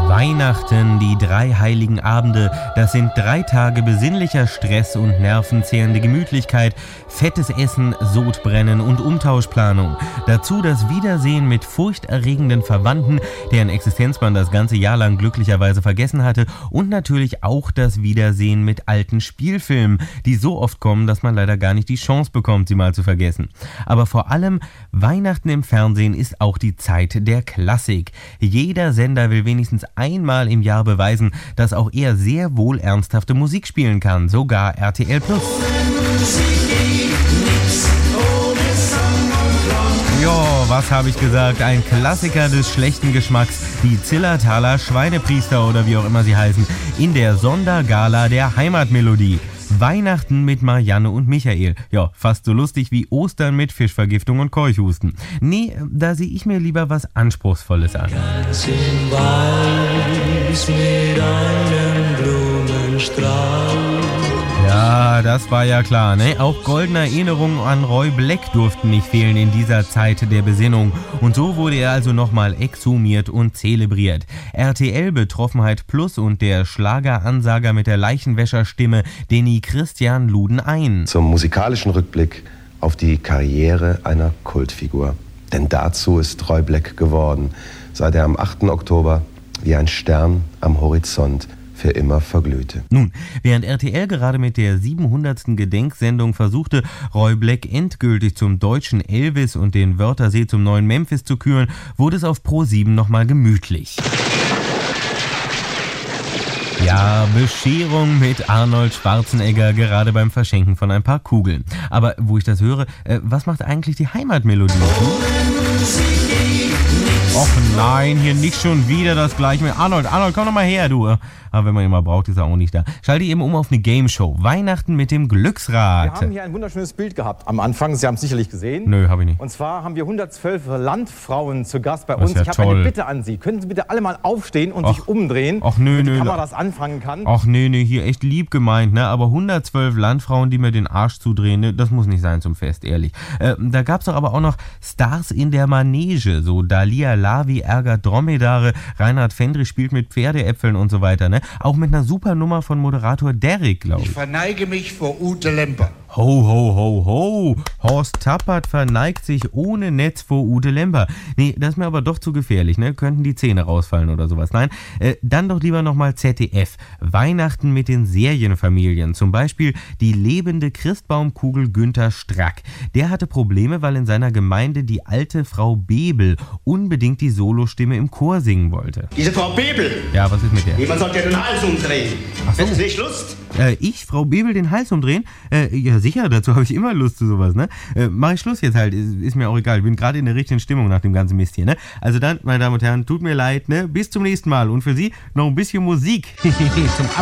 Weihnachten, die 3 heiligen Abende, das sind 3 Tage besinnlicher Stress und nervenzehrende Gemütlichkeit, fettes Essen, Sodbrennen und Umtauschplanung. Dazu das Wiedersehen mit furchterregenden Verwandten, deren Existenz man das ganze Jahr lang glücklicherweise vergessen hatte, und natürlich auch das Wiedersehen mit alten Spielfilmen, die so oft kommen, dass man leider gar nicht die Chance bekommt, sie mal zu vergessen. Aber vor allem, Weihnachten im Fernsehen ist auch die Zeit der Klassik. Jeder Sender will wenigstens einmal im Jahr beweisen, dass auch er sehr wohl ernsthafte Musik spielen kann, sogar RTL+. Jo, was habe ich gesagt? Ein Klassiker des schlechten Geschmacks, die Zillertaler Schweinepriester oder wie auch immer sie heißen, in der Sondergala der Heimatmelodie. Weihnachten mit Marianne und Michael. Ja, fast so lustig wie Ostern mit Fischvergiftung und Keuchhusten. Nee, da sehe ich mir lieber was Anspruchsvolles an. Ganz in Weiß mit einem Blumenstrauß. Ja, das war ja klar, ne? Auch goldene Erinnerungen an Roy Black durften nicht fehlen in dieser Zeit der Besinnung. Und so wurde er also nochmal exhumiert und zelebriert. RTL Betroffenheit Plus und der Schlageransager mit der Leichenwäscherstimme Denny Christian luden ein. Zum musikalischen Rückblick auf die Karriere einer Kultfigur. Denn dazu ist Roy Black geworden, seit er am 8. Oktober wie ein Stern am Horizont für immer verglühte. Nun, während RTL gerade mit der 700. Gedenksendung versuchte, Roy Black endgültig zum deutschen Elvis und den Wörthersee zum neuen Memphis zu küren, wurde es auf Pro7 nochmal gemütlich. Ja, Bescherung mit Arnold Schwarzenegger, gerade beim Verschenken von ein paar Kugeln. Aber wo ich das höre, was macht eigentlich die Heimatmelodie? Och nein, hier nicht schon wieder das gleiche mit Arnold. Arnold, komm doch mal her, du. Aber wenn man ihn mal braucht, ist er auch nicht da. Schalte eben um auf eine Game-Show. Weihnachten mit dem Glücksrad. Wir haben hier ein wunderschönes Bild gehabt am Anfang. Sie haben es sicherlich gesehen. Nö, habe ich nicht. Und zwar haben wir 112 Landfrauen zu Gast bei uns. Ja, ich habe eine Bitte an Sie. Können Sie bitte alle mal aufstehen und sich umdrehen, damit die Kamera das anfangen kann? Ach nee, hier echt lieb gemeint, ne? Aber 112 Landfrauen, die mir den Arsch zudrehen, ne? Das muss nicht sein zum Fest, ehrlich. Da gab's doch aber auch noch Stars in der Manege, so Dalia Lavi ärgert Dromedare, Reinhard Fendrich spielt mit Pferdeäpfeln und so weiter, ne? Auch mit einer super Nummer von Moderator Derrick, glaube ich. Ich verneige mich vor Ute Lemper. Ho, ho, ho, ho. Horst Tappert verneigt sich ohne Netz vor Ute Lemper. Nee, das ist mir aber doch zu gefährlich, ne? Könnten die Zähne rausfallen oder sowas. Nein, dann doch lieber nochmal ZDF. Weihnachten mit den Serienfamilien. Zum Beispiel die lebende Christbaumkugel Günther Strack. Der hatte Probleme, weil in seiner Gemeinde die alte Frau Bebel unbedingt die Solostimme im Chor singen wollte. Diese Frau Bebel! Ja, was ist mit der? Jemand sollte ja den Hals umdrehen. Ach so. Hätten Sie nicht Lust? Ich, Frau Bebel, den Hals umdrehen? Ja, sicher, dazu habe ich immer Lust zu sowas, ne? Mach ich Schluss jetzt halt, ist mir auch egal. Ich bin gerade in der richtigen Stimmung nach dem ganzen Mist hier, ne? Also dann, meine Damen und Herren, tut mir leid, ne? Bis zum nächsten Mal. Und für Sie noch ein bisschen Musik. Zum